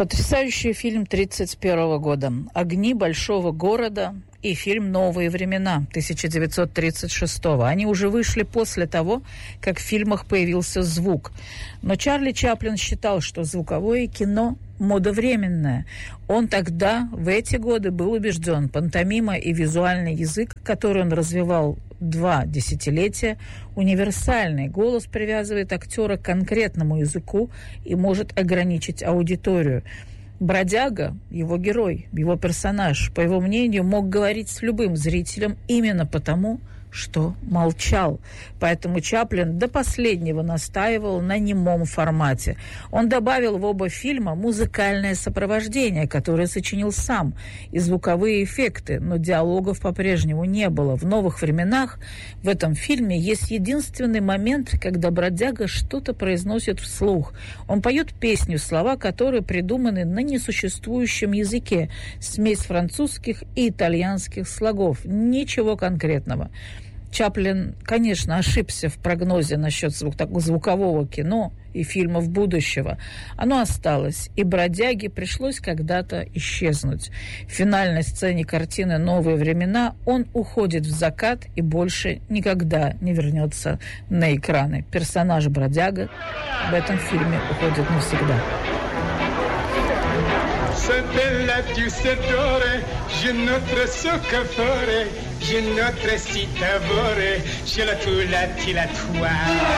Потрясающий фильм 1931 года «Огни большого города» и фильм «Новые времена» 1936. Они уже вышли после того, как в фильмах появился звук. Но Чарли Чаплин считал, что звуковое кино модовременное. Он тогда, в эти годы, был убежден, пантомима и визуальный язык, который он развивал 2 десятилетия, универсальный. Голос привязывает актера к конкретному языку и может ограничить аудиторию. Бродяга, его герой, его персонаж, по его мнению, мог говорить с любым зрителем именно потому, что молчал. Поэтому Чаплин до последнего настаивал на немом формате. Он добавил в оба фильма музыкальное сопровождение, которое сочинил сам, и звуковые эффекты, но диалогов по-прежнему не было. В «Новых временах» в этом фильме есть единственный момент, когда бродяга что-то произносит вслух. Он поет песню, слова которой придуманы на несуществующем языке, смесь французских и итальянских слогов. Ничего конкретного. Чаплин, конечно, ошибся в прогнозе насчет звукового кино и фильмов будущего. Оно осталось, и бродяге пришлось когда-то исчезнуть. В финальной сцене картины «Новые времена» он уходит в закат и больше никогда не вернется на экраны. Персонаж бродяга в этом фильме уходит навсегда. Se bella più sedore, je notre soccafore, je notre si tavore, je la tu la ti la tua.